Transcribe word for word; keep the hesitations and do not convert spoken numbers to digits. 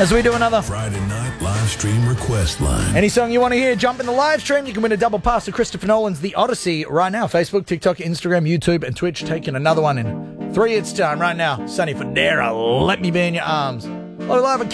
as we do another Friday night live stream request line. Any song you want to hear, jump in the live stream. You can win a double pass to Christopher Nolan's The Odyssey right now. Facebook, TikTok, Instagram, YouTube, and Twitch. Taking another one in three hits time right now. Sonny Fodera, Let Me Be in Your Arms. Oh, live